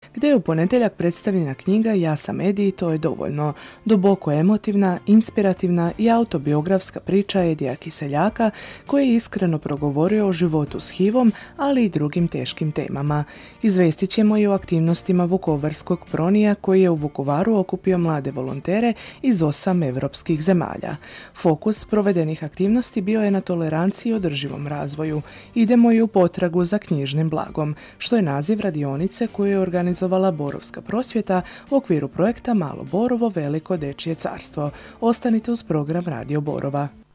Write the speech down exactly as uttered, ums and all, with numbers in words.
gdje je u ponedjeljak predstavljena knjiga Ja sam Edi i to je dovoljno. Duboko emotivna, inspirativna i autobiografska priča Edija Kiseljaka koji je iskreno progovorio o životu s hivom, ali i drugim teškim temama. Izvestit ćemo i o aktivnostima Vukovarskog pronija koji je u Vukovaru okupio mlade volontere iz osam europskih zemalja. Fokus provedenih aktivnosti bio je na toleranciji i održivom razvoju. Idemo i u potragu za knjižnim blagom, što je naziv radionice koju je organizovala Borovska prosvjeta u okviru projekta Malo Borovo, veliko dečije carstvo. Ostanite uz program Radio Borova.